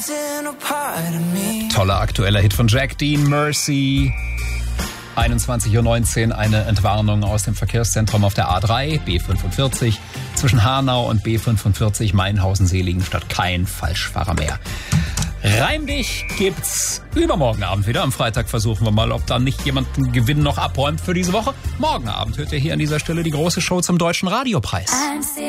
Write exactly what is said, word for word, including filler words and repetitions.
Toller aktueller Hit von Jack Dean, Mercy. einundzwanzig Uhr neunzehn, eine Entwarnung aus dem Verkehrszentrum auf der A drei, B fünfundvierzig. Zwischen Hanau und B fünfundvierzig, Mainhausen-Seligenstadt, kein Falschfahrer mehr. Reim dich gibt's übermorgen Abend wieder. Am Freitag versuchen wir mal, ob da nicht jemand einen Gewinn noch abräumt für diese Woche. Morgen Abend hört ihr hier an dieser Stelle die große Show zum Deutschen Radiopreis.